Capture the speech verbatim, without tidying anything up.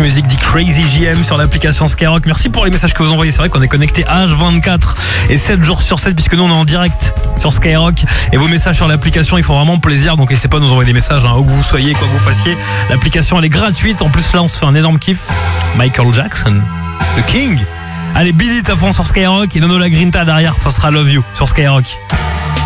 musique dit Crazy J M sur l'application Skyrock. Merci pour les messages que vous envoyez. C'est vrai qu'on est connecté H vingt-quatre et sept jours sur sept puisque nous on est en direct sur Skyrock. Et vos messages sur l'application, ils font vraiment plaisir. Donc n'hésitez pas à nous envoyer des messages, hein, où que vous soyez, quoi que vous fassiez. L'application elle est gratuite. En plus là on se fait un énorme kiff. Michael Jackson, le King. Allez, Beat It à fond sur Skyrock et Nono La Grinta derrière, ça sera Love You sur Skyrock.